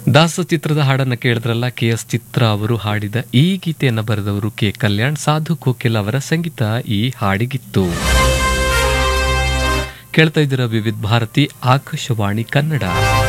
ದಾಸ ಚಿತ್ರದ ಹಾಡನ್ನ ಕೇಳಿದ್ರಲ್ಲ, KS ಚಿತ್ರ ಅವರು ಹಾಡಿದ ಈ ಗೀತೆಯನ್ನ ಬರೆದವರು K ಕಲ್ಯಾಣ್, ಸಾಧು ಕೋಕಿಲ್ ಅವರ ಸಂಗೀತ ಈ ಹಾಡಿಗಿತ್ತು. ಕೇಳ್ತಾ ಇದ್ದೀರಾ ವಿವಿಧ ಭಾರತಿ ಆಕಾಶವಾಣಿ ಕನ್ನಡ.